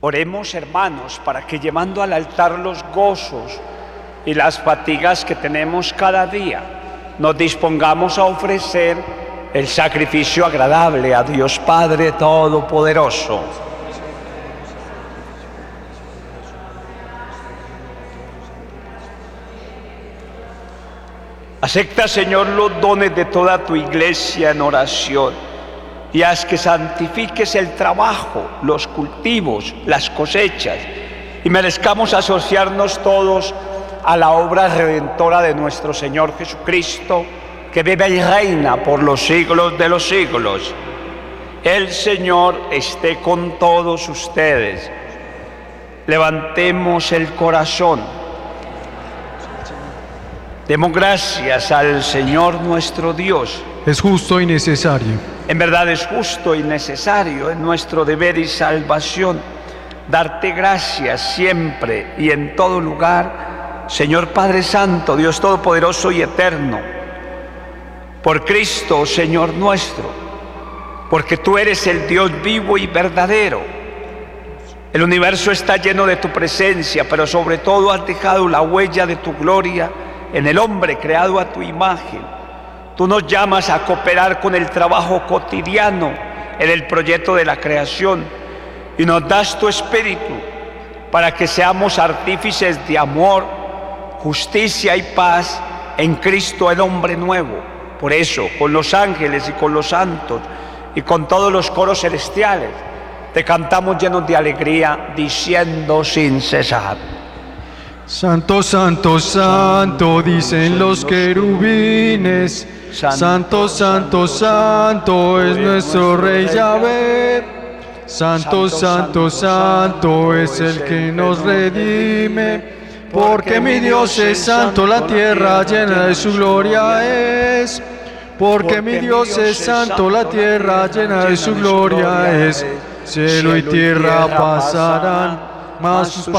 Oremos, hermanos, para que llevando al altar los gozos y las fatigas que tenemos cada día, nos dispongamos a ofrecer el sacrificio agradable a Dios Padre Todopoderoso. Acepta, Señor, los dones de toda tu iglesia en oración y haz que santifiques el trabajo, los cultivos, las cosechas y merezcamos asociarnos todos a la obra redentora de nuestro Señor Jesucristo, que vive y reina por los siglos de los siglos. El Señor esté con todos ustedes. Levantemos el corazón. Demos gracias al Señor nuestro Dios. Es justo y necesario. En verdad es justo y necesario, en nuestro deber y salvación, darte gracias siempre y en todo lugar, Señor Padre Santo, Dios Todopoderoso y Eterno, por Cristo, Señor nuestro, porque tú eres el Dios vivo y verdadero. El universo está lleno de tu presencia, pero sobre todo has dejado la huella de tu gloria en el hombre creado a tu imagen. Tú nos llamas a cooperar con el trabajo cotidiano en el proyecto de la creación y nos das tu espíritu para que seamos artífices de amor, justicia y paz en Cristo el hombre nuevo. Por eso, con los ángeles y con los santos y con todos los coros celestiales, te cantamos llenos de alegría, diciendo sin cesar: Santo, santo, santo, dicen los querubines. Santo, santo, santo es nuestro Rey Yahvé. Santo, santo, santo es el que nos redime. Porque mi Dios es santo, la tierra llena de su gloria es. Porque mi Dios es santo, la tierra llena de su gloria es. Cielo y tierra pasarán, mas sus